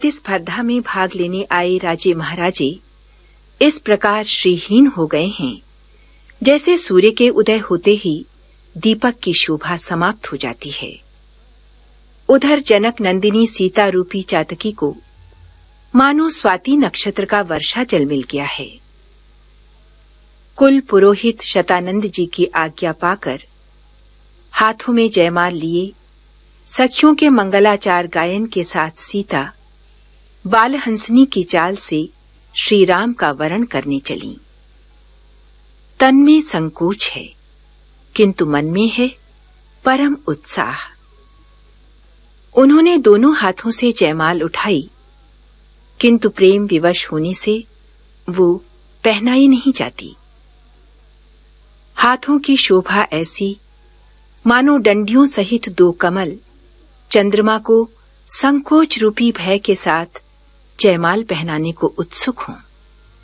प्रतिस्पर्धा में भाग लेने आए राजे महाराजे इस प्रकार श्रीहीन हो गए हैं जैसे सूर्य के उदय होते ही दीपक की शोभा समाप्त हो जाती है। उधर जनक नंदिनी सीता रूपी चातकी को मानो स्वाति नक्षत्र का वर्षा जल मिल गया है। कुल पुरोहित शतानंद जी की आज्ञा पाकर हाथों में जयमाल लिए सखियों के मंगलाचार गायन के साथ सीता बालहंसनी की चाल से श्री राम का वरण करने चली। तन में संकोच है किंतु मन में है परम उत्साह। उन्होंने दोनों हाथों से जयमाल उठाई किंतु प्रेम विवश होने से वो पहनाई नहीं जाती। हाथों की शोभा ऐसी मानो डंडियों सहित दो कमल चंद्रमा को संकोच रूपी भय के साथ जयमाल पहनाने को उत्सुक हों।